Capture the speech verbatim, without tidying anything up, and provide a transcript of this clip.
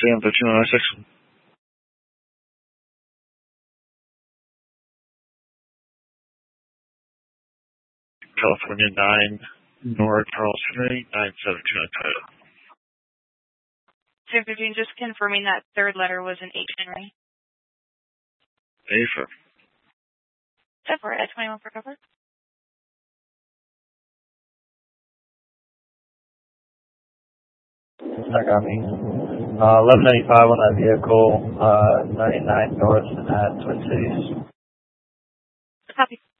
Sam thirteen nine six. California nine, Nora Charles Henry, nine seven two nine Toyota. Sam fifteen, just confirming that third letter was an H, Henry. A for. Separate at twenty-one for cover. I got me. Uh, eleven ninety-five on that vehicle, uh, ninety-nine north at Twin Cities. Copy.